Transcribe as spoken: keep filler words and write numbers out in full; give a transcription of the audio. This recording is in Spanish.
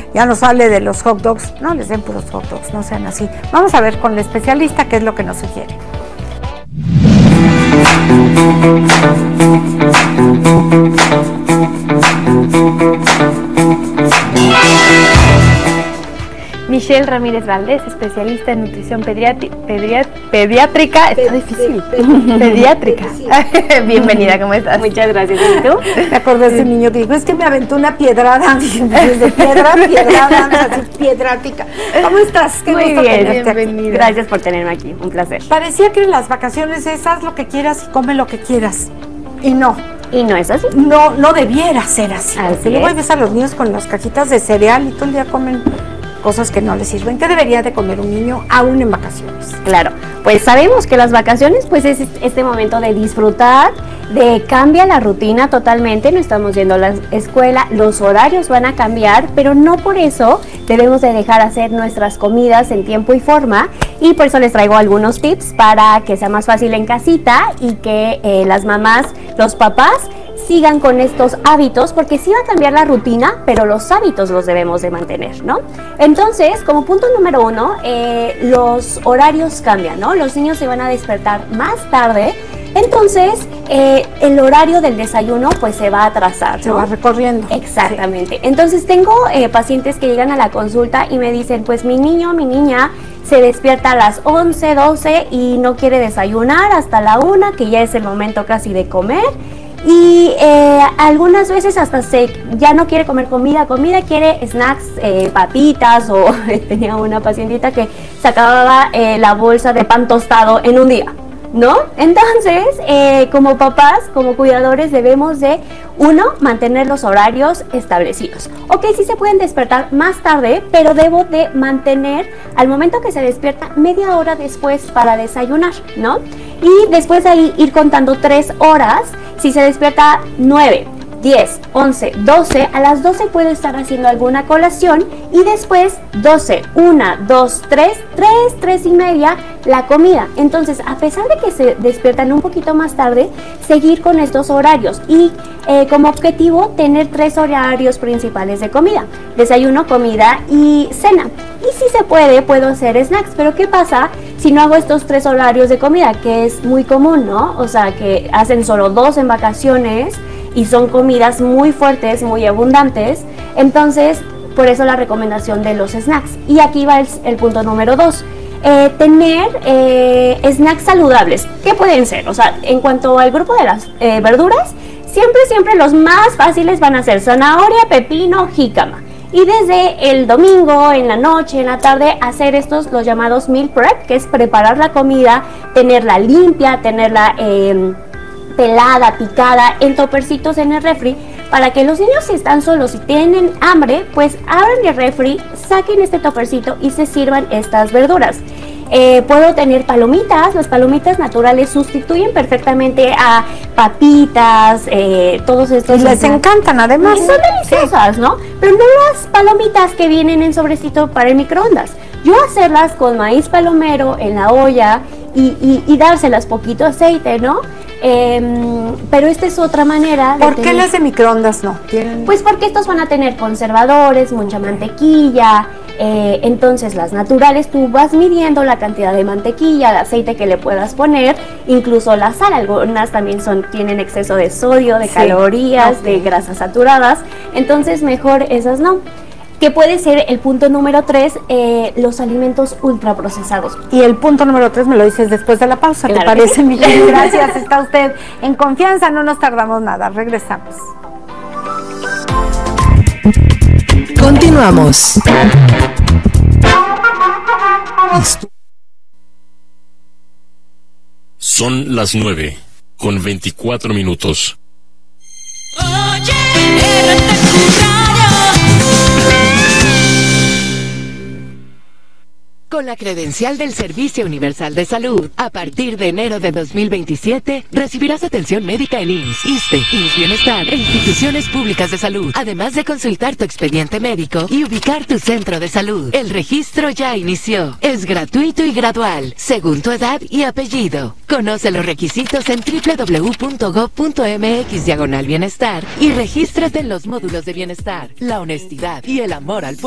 ya nos hable de los hot dogs. No les den puros hot dogs, no sean así. Vamos a ver con el especialista qué es lo que nos sugiere. Michelle Ramírez Valdés, especialista en nutrición pediatri pediat pediátrica. Está difícil. Pediátrica. Bienvenida, ¿cómo estás? Muchas gracias. ¿Y tú? Me acordé de ese niño que dijo, es que me aventó una piedrada. De piedra, piedrada, así, piedrática. ¿Cómo estás? Qué Muy gusto bien, tenerte bienvenida. aquí. Gracias por tenerme aquí, un placer. Parecía que en las vacaciones es haz lo que quieras y come lo que quieras. Y no. Y no es así. No, no debiera ser así. Así Luego es. ves a los niños con las cajitas de cereal y todo el día comen cosas que no les sirven. ¿Qué debería de comer un niño aún en vacaciones? Claro, pues sabemos que las vacaciones pues es este momento de disfrutar, de cambia la rutina totalmente, no estamos yendo a la escuela, los horarios van a cambiar, pero no por eso debemos de dejar hacer nuestras comidas en tiempo y forma, y por eso les traigo algunos tips para que sea más fácil en casita y que eh, las mamás, los papás sigan con estos hábitos, porque sí va a cambiar la rutina, pero los hábitos los debemos de mantener, ¿no? Entonces, como punto número uno, eh, los horarios cambian, ¿no? Los niños se van a despertar más tarde, entonces eh, el horario del desayuno pues se va a atrasar, ¿no? Se va recorriendo. Exactamente. Sí. Entonces tengo eh, pacientes que llegan a la consulta y me dicen, pues mi niño, mi niña se despierta a las once, doce y no quiere desayunar hasta la una, que ya es el momento casi de comer. Y eh, algunas veces hasta se ya no quiere comer comida, comida quiere snacks, eh, papitas, o tenía una pacientita que se acababa eh, la bolsa de pan tostado en un día, ¿no? Entonces, eh, como papás, como cuidadores, debemos de, uno, mantener los horarios establecidos. Ok, sí se pueden despertar más tarde, pero debo de mantener al momento que se despierta media hora después para desayunar, ¿no? Y después ahí ir contando tres horas. Si se despierta nueve, diez, once, doce, a las doce puede estar haciendo alguna colación y después doce, una, dos, tres, tres, tres y media la comida. Entonces, a pesar de que se despiertan un poquito más tarde, seguir con estos horarios y eh, como objetivo tener tres horarios principales de comida: desayuno, comida y cena. Y si se puede, puedo hacer snacks, pero ¿qué pasa si no hago estos tres horarios de comida? Que es muy común, ¿no? O sea, que hacen solo dos en vacaciones y son comidas muy fuertes, muy abundantes. Entonces, por eso la recomendación de los snacks. Y aquí va el, el punto número dos. Eh, tener eh, snacks saludables. ¿Qué pueden ser? O sea, en cuanto al grupo de las eh, verduras, siempre, siempre los más fáciles van a ser zanahoria, pepino, jícama. Y desde el domingo, en la noche, en la tarde, hacer estos, los llamados meal prep, que es preparar la comida, tenerla limpia, tenerla eh, pelada, picada, en topercitos en el refri, para que los niños, si están solos y tienen hambre, pues abran el refri, saquen este topercito y se sirvan estas verduras. Eh, puedo tener palomitas, las palomitas naturales sustituyen perfectamente a papitas, eh, todos estos. Y les encantan además. Y son deliciosas, sí, ¿no? Pero no las palomitas que vienen en sobrecito para el microondas. Yo hacerlas con maíz palomero en la olla y, y, y dárselas poquito aceite, ¿no? Eh, pero esta es otra manera de ¿Por qué tener... las de microondas no? ¿Tienen? Pues porque estos van a tener conservadores, mucha mantequilla. Eh, entonces las naturales tú vas midiendo la cantidad de mantequilla, de aceite que le puedas poner, incluso la sal, algunas también son, tienen exceso de sodio, de sí, calorías, okay, de grasas saturadas, entonces mejor esas no. Que puede ser el punto número tres, eh, los alimentos ultraprocesados. Y el punto número tres me lo dices después de la pausa, claro. ¿Te parece, Miguel? Gracias, está usted en confianza, no nos tardamos nada, regresamos. Continuamos. Son las nueve con veinticuatro minutos. Oye, R T Q Radio. Con la credencial del Servicio Universal de Salud, a partir de enero de dos mil veintisiete, recibirás atención médica en I M S S, ISSSTE, I M S S Bienestar e instituciones públicas de salud, además de consultar tu expediente médico y ubicar tu centro de salud. El registro ya inició. Es gratuito y gradual, según tu edad y apellido. Conoce los requisitos en doble u doble u doble u punto gob punto m x diagonal bienestar y regístrate en los módulos de bienestar. La honestidad y el amor al pueblo